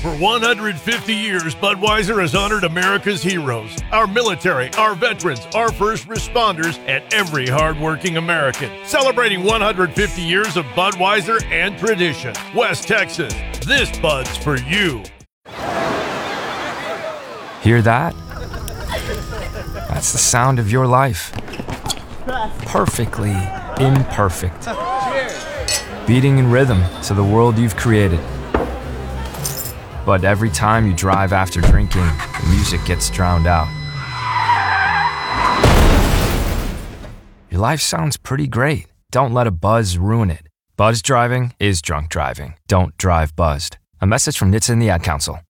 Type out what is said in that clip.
For 150 years, Budweiser has honored America's heroes, our military, our veterans, our first responders, and every hardworking American. Celebrating 150 years of Budweiser and tradition. West Texas, this Bud's for you. Hear that? That's the sound of your life. Perfectly imperfect. Beating in rhythm to the world you've created. But every time you drive after drinking, the music gets drowned out. Your life sounds pretty great. Don't let a buzz ruin it. Buzz driving is drunk driving. Don't drive buzzed. A message from NHTSA and the Ad Council.